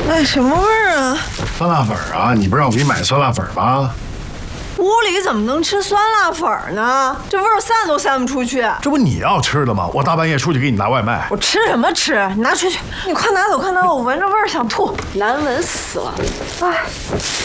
哎，什么味儿啊？ 酸辣粉啊！你不是让我给你买酸辣粉吗？ 屋里怎么能吃酸辣粉呢？这味儿散都散不出去。 这不你要吃的吗？我大半夜出去给你拿外卖。 我吃什么吃？你拿出去！你快拿走，快拿走！我闻着味儿想吐，难闻死了！哎。